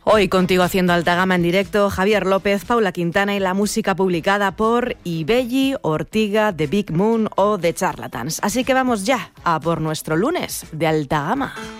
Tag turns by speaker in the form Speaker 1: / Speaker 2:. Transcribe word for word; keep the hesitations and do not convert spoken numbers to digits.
Speaker 1: Hoy contigo haciendo Alta Gama en directo, Javier López, Paula Quintana y la música publicada por Ibelli, Ortiga, The Big Moon o The Charlatans. Así que vamos ya a por nuestro lunes de Alta Gama.